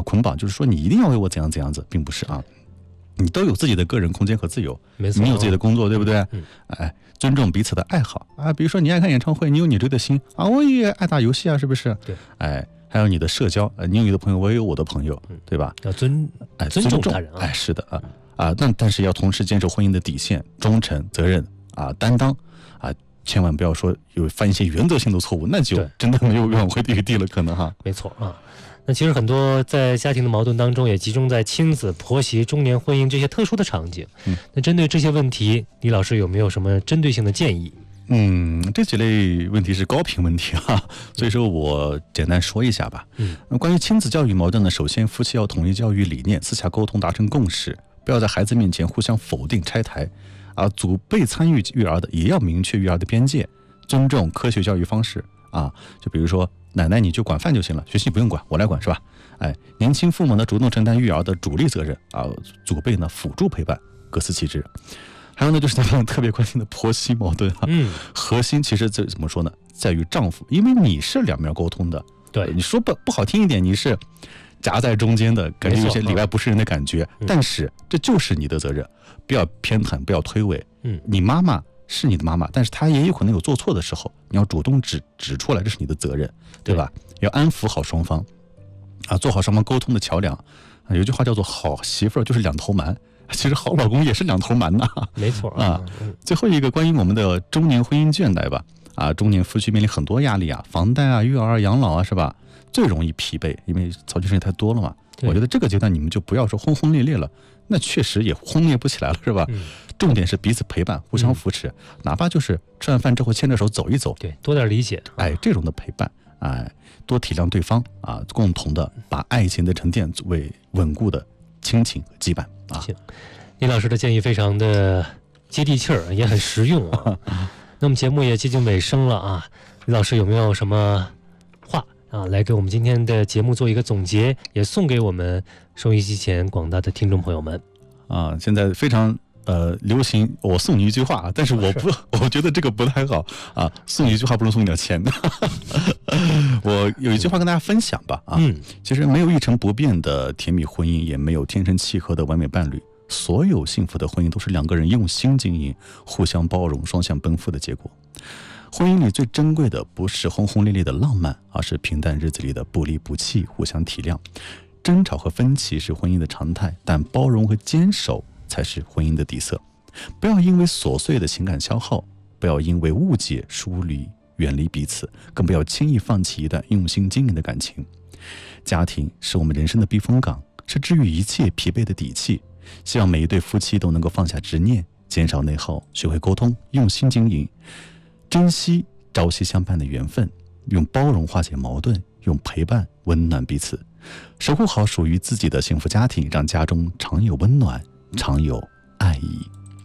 捆绑，就是说你一定要为我怎样怎样子，并不是啊。你都有自己的个人空间和自由， 没错， 你有自己的工作，对不对？尊重彼此的爱好啊，比如说你爱看演唱会，你有你追的心啊，我也爱打游戏啊，是不是？ 对， 还有你的社交，你有你的朋友，我也有我的朋友，对吧？ 要尊重他人啊， 是的但是要同时坚守婚姻的底线，忠诚、责任担当千万不要说犯一些原则性的错误，那就真的没有挽回的余地了，可能哈。 没错啊。那其实很多在家庭的矛盾当中，也集中在亲子、婆媳、中年婚姻这些特殊的场景。那针对这些问题，李老师有没有什么针对性的建议？ 这几类问题是高频问题所以说我简单说一下吧。那关于亲子教育矛盾呢，首先夫妻要统一教育理念，私下沟通，达成共识，不要在孩子面前互相否定拆台祖辈参与育儿的也要明确育儿的边界，尊重科学教育方式就比如说奶奶你就管饭就行了，学习不用管，我来管，是吧？年轻父母呢主动承担育儿的主力责任祖辈呢辅助陪伴，各司其职。还有呢，就是咱们特别关心的婆媳矛盾核心其实怎么说呢，在于丈夫，因为你是两面沟通的， 对， 你说不好听一点，你是夹在中间的，感觉有些里外不是人的感觉，但是这就是你的责任，不要偏袒，不要推诿。你妈妈是你的妈妈，但是她也有可能有做错的时候，你要主动指出来，这是你的责任，对吧？要安抚好双方做好双方沟通的桥梁。有句话叫做好媳妇儿就是两头瞒，其实好老公也是两头瞒没错最后一个关于我们的中年婚姻倦怠吧中年夫妻面临很多压力房贷育儿养老是吧？最容易疲惫，因为操心事情太多了嘛。我觉得这个阶段你们就不要说轰轰烈烈了，那确实也轰烈不起来了，是吧？重点是彼此陪伴，互相扶持，哪怕就是吃完饭之后牵着手走一走， 对，多点理解， 这种的陪伴，多体谅对方共同的把爱情的沉淀作为稳固的亲情和羁绊行，李老师的建议非常的接地气儿，也很实用那么节目也接近尾声了李老师有没有什么话来给我们今天的节目做一个总结，也送给我们收音机前广大的听众朋友们现在非常流行我送你一句话，但是我觉得这个不太好送你一句话不如送你点钱我有一句话跟大家分享吧其实没有一成不变的甜蜜婚姻，也没有天生契合的完美伴侣，所有幸福的婚姻都是两个人用心经营，互相包容，双向奔赴的结果。婚姻里最珍贵的不是轰轰烈烈的浪漫，而是平淡日子里的不离不弃，互相体谅。争吵和分歧是婚姻的常态，但包容和坚守才是婚姻的底色。不要因为琐碎的情感消耗，不要因为误解疏离远离彼此，更不要轻易放弃一段用心经营的感情。家庭是我们人生的避风港，是治愈一切疲惫的底气。希望每一对夫妻都能够放下执念，减少内耗，学会沟通，用心经营，珍惜朝夕相伴的缘分，用包容化解矛盾，用陪伴温暖彼此，守护好属于自己的幸福家庭，让家中常有温暖，常有爱意。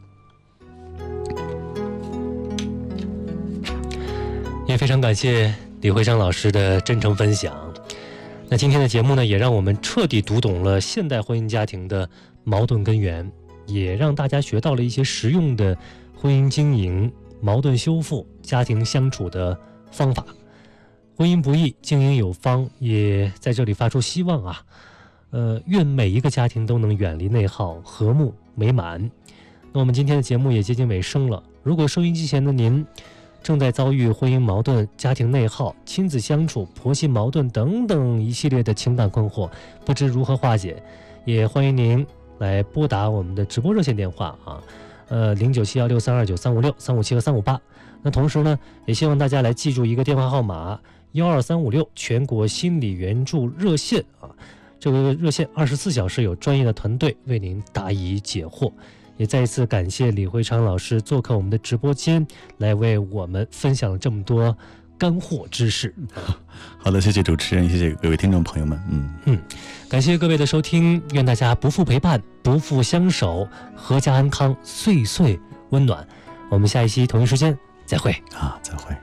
也非常感谢李慧章老师的真诚分享。那今天的节目呢，也让我们彻底读懂了现代婚姻家庭的矛盾根源，也让大家学到了一些实用的婚姻经营、矛盾修复、家庭相处的方法。婚姻不易，经营有方，也在这里发出希望愿每一个家庭都能远离内耗，和睦美满。那我们今天的节目也接近尾声了，如果收音机前的您正在遭遇婚姻矛盾、家庭内耗、亲子相处、婆媳矛盾等等一系列的情感困惑，不知如何化解，也欢迎您来拨打我们的直播热线电话09716329356357和358。那同时呢，也希望大家来记住一个电话号码12356，全国心理援助热线这个热线24小时有专业的团队为您答疑解惑。也再一次感谢李慧昌老师做客我们的直播间，来为我们分享了这么多干货知识。 好的，谢谢主持人，谢谢各位听众朋友们。 感谢各位的收听，愿大家不负陪伴，不负相守，阖家安康，岁岁温暖。我们下一期同一时间再会再会。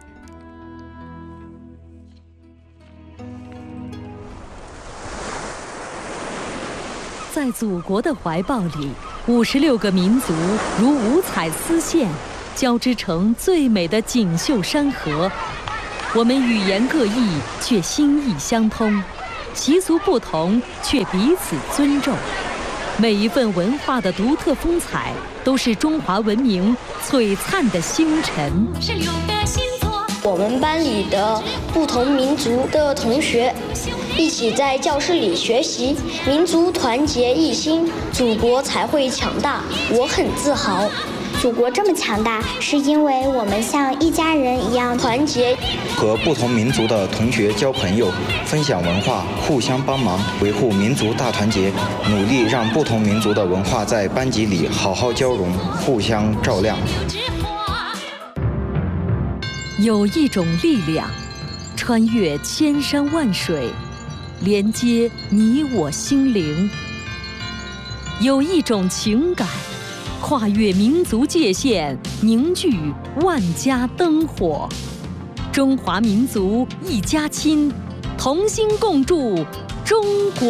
在祖国的怀抱里，56个民族如五彩丝线，交织成最美的锦绣山河。我们语言各异，却心意相通。 习俗不同却彼此尊重。每一份文化的独特风采，都是中华文明璀璨的星辰。 我们班里的不同民族的同学一起在教室里学习，民族团结一心，祖国才会强大。我很自豪。 祖国这么强大，是因为我们像一家人一样团结。 和不同民族的同学交朋友，分享文化，互相帮忙，维护民族大团结，努力让不同民族的文化在班级里好好交融，互相照亮。 有一种力量，穿越千山万水，连接你我心灵；有一种情感，跨越民族界限，凝聚万家灯火。中华民族一家亲，同心共筑中国。